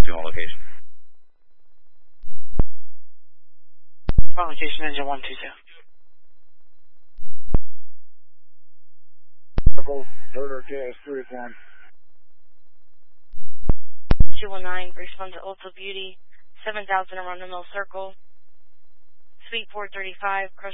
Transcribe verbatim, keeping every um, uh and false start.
two one location. On location engine one two two. Circle, Verter K S three one. two one nine, respond to Ulta Beauty, seven thousand around the mill circle, Suite four thirty-five,